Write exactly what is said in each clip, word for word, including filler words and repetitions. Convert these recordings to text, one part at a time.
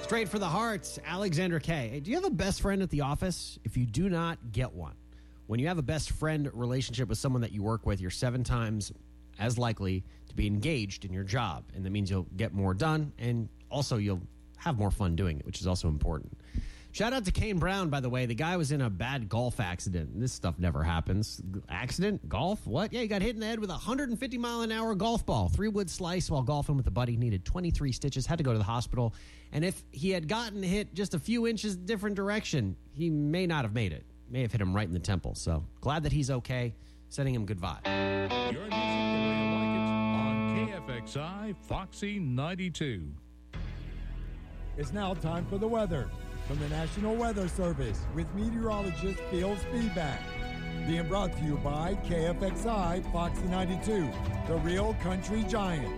Straight for the heart, Alexander K. Hey, do you have a best friend at the office? If you do not, get one. When you have a best friend relationship with someone that you work with, you're seven times as likely to be engaged in your job. And that means you'll get more done, and also you'll have more fun doing it, which is also important. Shout out to Kane Brown, by the way. The guy was in a bad golf accident. This stuff never happens. Accident? Golf? What? Yeah, he got hit in the head with a one hundred fifty mile an hour golf ball. Three-wood slice while golfing with a buddy. Needed twenty-three stitches. Had to go to the hospital. And if he had gotten hit just a few inches different direction, he may not have made it. May have hit him right in the temple. So glad that he's okay. Sending him good vibes. Your music the way you like it on K F X I Foxy ninety-two. It's now time for the weather from the National Weather Service with meteorologist Phil Spivak. Being brought to you by K F X I Foxy ninety-two, the real country giant.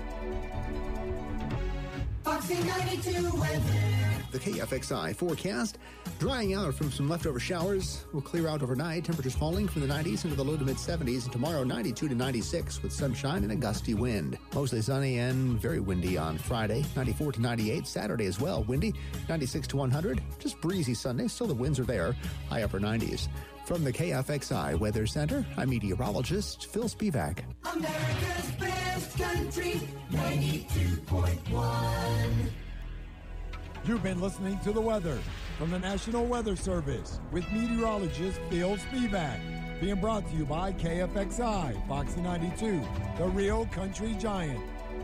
Foxy ninety-two weather. The K F X I forecast. Drying out from some leftover showers will clear out overnight. Temperatures falling from the nineties into the low to mid seventies. And tomorrow, ninety-two to ninety-six with sunshine and a gusty wind. Mostly sunny and very windy on Friday. ninety-four to ninety-eight. Saturday as well. Windy. ninety-six to one hundred. Just breezy Sunday. Still the winds are there. High upper nineties. From the K F X I Weather Center, I'm meteorologist Phil Spivak. America's best country, ninety-two point one. You've been listening to the weather from the National Weather Service with meteorologist Phil Spivak. Being brought to you by K F X I Foxy ninety-two, the real country giant.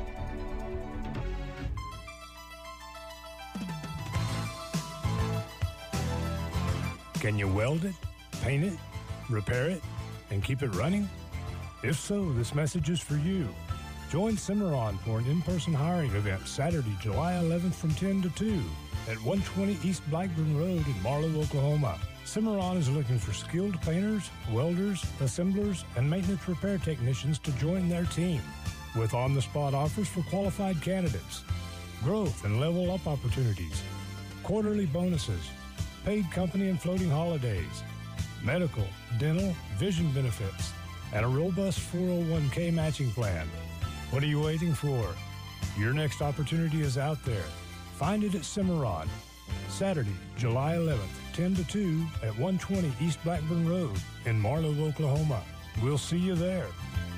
Can you weld it, paint it, repair it, and keep it running? If so, this message is for you. Join Cimarron for an in-person hiring event Saturday, July eleventh from ten to two at one twenty East Blackburn Road in Marlow, Oklahoma. Cimarron is looking for skilled painters, welders, assemblers, and maintenance repair technicians to join their team, with on-the-spot offers for qualified candidates, growth and level-up opportunities, quarterly bonuses, paid company and floating holidays, medical, dental, vision benefits, and a robust four oh one k matching plan. What are you waiting for? Your next opportunity is out there. Find it at Cimarron. Saturday, July eleventh, ten to two at one twenty East Blackburn Road in Marlow, Oklahoma. We'll see you there.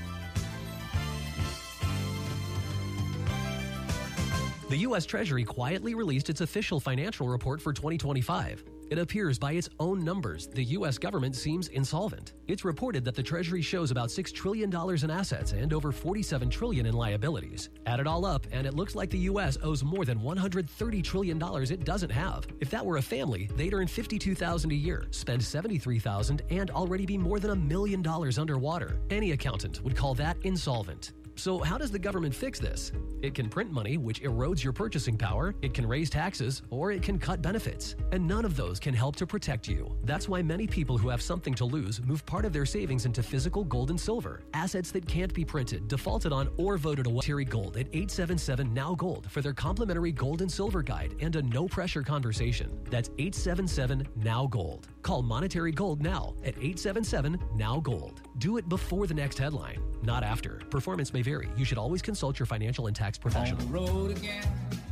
The U S Treasury quietly released its official financial report for twenty twenty-five. It appears by its own numbers, the U S government seems insolvent. It's reported that the Treasury shows about six trillion dollars in assets and over forty-seven trillion dollars in liabilities. Add it all up, and it looks like the U S owes more than one hundred thirty trillion dollars it doesn't have. If that were a family, they'd earn fifty-two thousand dollars a year, spend seventy-three thousand dollars, and already be more than a million dollars underwater. Any accountant would call that insolvent. So how does the government fix this? It can print money, which erodes your purchasing power, it can raise taxes, or it can cut benefits. And none of those can help to protect you. That's why many people who have something to lose move part of their savings into physical gold and silver, assets that can't be printed, defaulted on, or voted away. Monetary Gold at eight seven seven N O W Gold for their complimentary gold and silver guide and a no-pressure conversation. That's eight seven seven N O W Gold. Call Monetary Gold now at eight seven seven N O W Gold. Do it before the next headline, not after. Performance may vary. You should always consult your financial and tax professional. On the road again.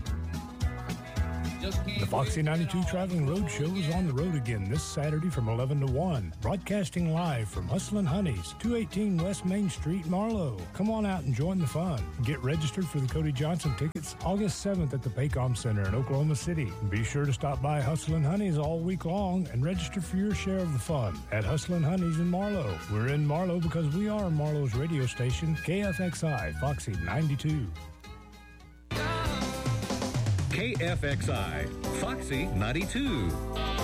The Foxy ninety-two Traveling Road Show is on the road again this Saturday from eleven to one. Broadcasting live from Hustlin' Honey's, two eighteen West Main Street, Marlow. Come on out and join the fun. Get registered for the Cody Johnson tickets August seventh at the Paycom Center in Oklahoma City. Be sure to stop by Hustlin' Honey's all week long and register for your share of the fun at Hustlin' Honey's in Marlow. We're in Marlow because we are Marlow's radio station, K F X I Foxy ninety-two. K F X I Foxy ninety-two.